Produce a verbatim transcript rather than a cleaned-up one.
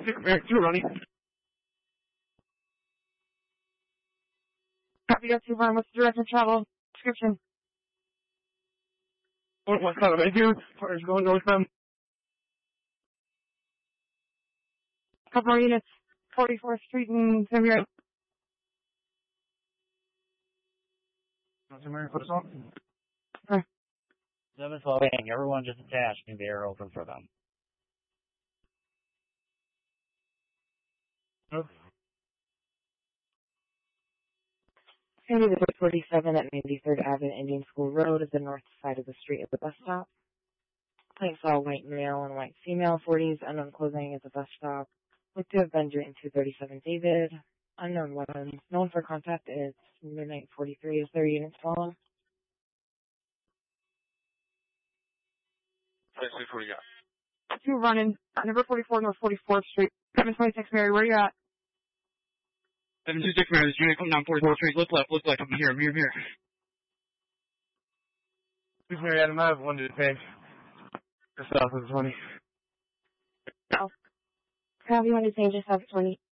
Mary, two running. Copy that, two run. What's the direct of travel? Description. Going westbound, right here. Partners going northbound. Couple more units. forty-fourth Street and Samuel. Mary, put us on. Okay. seven twelve, everyone just attached. Need the air open for them. Okay. Sandy, the six forty-seven at ninety-third Avenue, Indian School Road, is the north side of the street at the bus stop. Plane saw white male and white female, forties, unknown clothing at the bus stop. Looked to have been during two thirty-seven David. Unknown weapons. Known for contact is midnight forty-three. Is there units following? Basically, what do you got? Two running. Number forty-four, North forty-fourth Street. seven twenty-six Mary, where you at? seven two six Mary, this unit coming down forty-fourth Street. Look left, look left. I'm here, I'm here, I'm here. This Mary Adam, I have one to the page. Just south of the twenty. Oh. Have you want to say just south of twenty?